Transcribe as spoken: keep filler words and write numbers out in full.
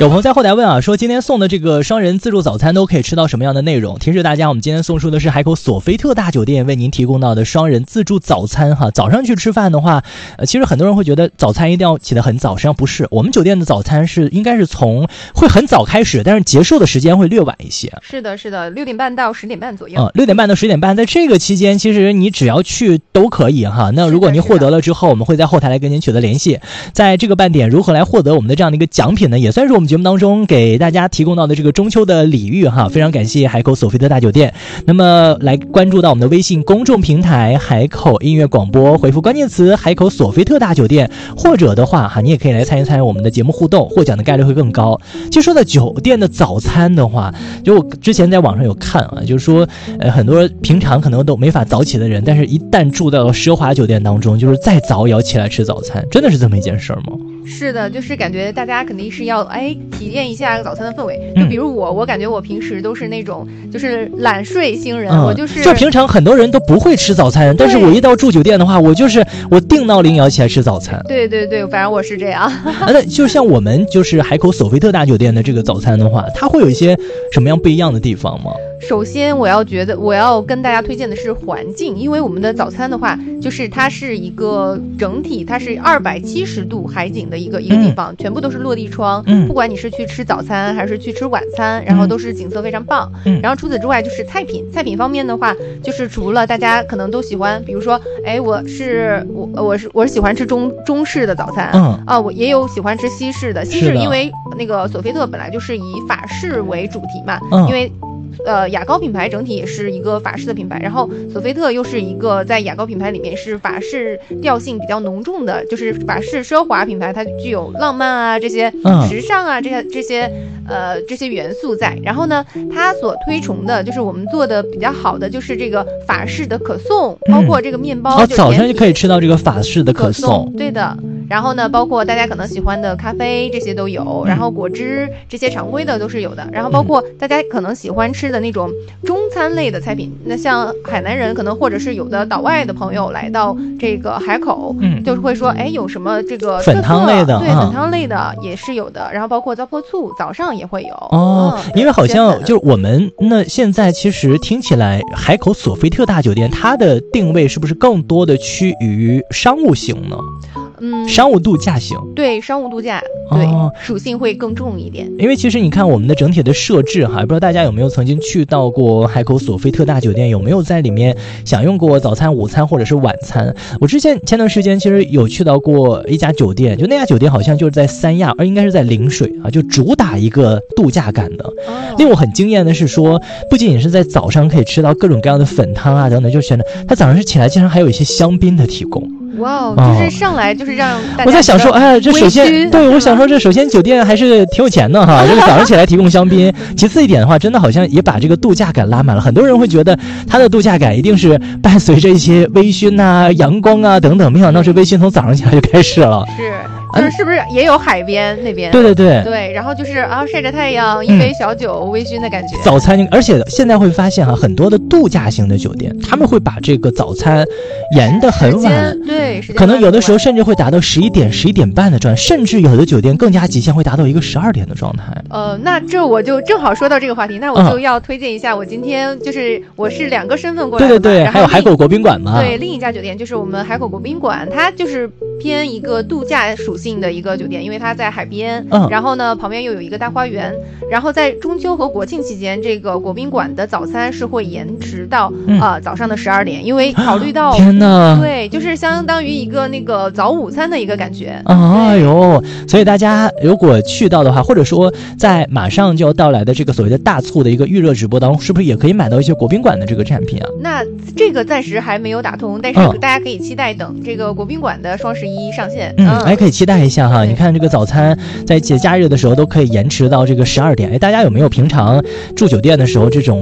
有朋友在后台问啊，说今天送的这个双人自助早餐都可以吃到什么样的内容？提示大家，我们今天送出的是海口索菲特大酒店为您提供到的双人自助早餐哈。早上去吃饭的话，呃，其实很多人会觉得早餐一定要起得很早，实际上不是。我们酒店的早餐是应该是从会很早开始，但是结束的时间会略晚一些。 是的，是的，六点半到十点半左右。 嗯，六点半到十点半，在这个期间，其实你只要去都可以哈。那如果您获得了之后，我们会在后台来跟您取得联系。在这个半点，如何来获得我们的这样的一个奖品呢？也算是我们节目当中给大家提供到的这个中秋的礼遇哈，非常感谢海口索菲特大酒店。那么来关注到我们的微信公众平台海口音乐广播，回复关键词海口索菲特大酒店，或者的话哈，你也可以来参与参与我们的节目互动，获奖的概率会更高。其实说到酒店的早餐的话，就我之前在网上有看啊，就是说呃很多平常可能都没法早起的人，但是一旦住到了奢华酒店当中，就是再早也要起来吃早餐，真的是这么一件事儿吗？ 是的，就是感觉大家肯定是要哎体验一下早餐的氛围。就比如我，嗯、我感觉我平时都是那种就是懒睡星人，嗯、我就是就平常很多人都不会吃早餐，但是我一到住酒店的话，我就是我定闹铃也要起来吃早餐。 对对对，反正我是这样。 那就像我们就是海口索菲特大酒店的这个早餐的话，它会有一些什么样不一样的地方吗？ 首先我要觉得我要跟大家推荐的是环境，因为我们的早餐的话，就是它是一个整体，它是二百七十度海景的一个一个地方，嗯、全部都是落地窗，嗯、不管你是去吃早餐还是去吃晚餐，然后都是景色非常棒。嗯、然后除此之外就是菜品，菜品方面的话，就是除了大家可能都喜欢，比如说，哎，我是我我是我是喜欢吃中中式的早餐，嗯啊，我也有喜欢吃西式的，西式因为那个索菲特本来就是以法式为主题嘛，嗯、因为。呃，雅高品牌整体也是一个法式的品牌，然后索菲特又是一个在雅高品牌里面是法式调性比较浓重的，就是法式奢华品牌，它具有浪漫啊这些时尚啊这些这些呃这些元素在。然后呢，它所推崇的就是我们做的比较好的就是这个法式的可颂，包括这个面包， 嗯、哦，早上就可以吃到这个法式的可颂， 对的。然后呢，包括大家可能喜欢的咖啡这些都有，然后果汁这些常规的都是有的，然后包括大家可能喜欢吃的那种中餐类的菜品，那像海南人可能或者是有的岛外的朋友来到这个海口，嗯，就是会说，哎，有什么这个粉汤类的， 对，啊、粉汤类的也是有的，然后包括糟粕醋，早上也会有哦，嗯、因为好像就是我们那现在其实听起来海口索菲特大酒店它的定位是不是更多的趋于商务型呢？嗯，商务度假型， 对，商务度假，对，哦、属性会更重一点。 因为其实你看我们的整体的设置哈，不知道大家有没有曾经去到过海口索菲特大酒店，有没有在里面享用过早餐、午餐或者是晚餐？我之前前段时间其实有去到过一家酒店，就那家酒店好像就是在三亚，而应该是在陵水啊，就主打一个度假感的。哦、令我很惊艳的是说，不仅仅是在早上可以吃到各种各样的粉汤啊等等，就显得它早上是起来竟然还有一些香槟的提供。 哇哦，就是上来就是让大家我在想说，哎，这首先对我想说，这首先酒店还是挺有钱的哈，这个早上起来提供香槟。其次一点的话，真的好像也把这个度假感拉满了。很多人会觉得他的度假感一定是伴随着一些微醺啊、阳光啊等等，没想到这微醺从早上起来就开始了。 是。就是是不是也有海边那边？ 对对对对，然后就是啊晒着太阳，一杯小酒，微醺的感觉。 早餐，而且现在会发现哈，很多的度假型的酒店，他们会把这个早餐延得很晚， 对， 可能有的时候甚至会达到十一点、十一点半的状态，甚至有的酒店更加极限会达到一个十二点的状态。 呃，那这我就正好说到这个话题，那我就要推荐一下，我今天就是我是两个身份过来的， 对对对，还有海口国宾馆嘛， 对，另一家酒店就是我们海口国宾馆，它就是偏一个度假属性的一个酒店，因为它在海边，嗯，然后呢旁边又有一个大花园，然后在中秋和国庆期间，这个国宾馆的早餐是会延迟到啊、嗯呃、早上的十二点，因为考虑到天哪， 对，就是相当于一个那个早午餐的一个感觉。 哎呦，所以大家如果去到的话，或者说在马上就要到来的这个所谓的大促的一个预热直播当中，是不是也可以买到一些国宾馆的这个产品啊？ 那这个暂时还没有打通，但是大家可以期待等这个国宾馆的双十一上线。 嗯，还、嗯、可以期待一下哈。你看这个早餐在节假日的时候都可以延迟到这个十二点。哎，大家有没有平常住酒店的时候这种